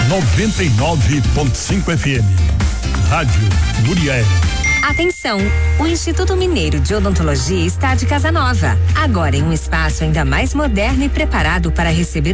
99.5 FM. Rádio Muriel. Atenção! O Instituto Mineiro de Odontologia está de casa nova. Agora em um espaço ainda mais moderno e preparado para receber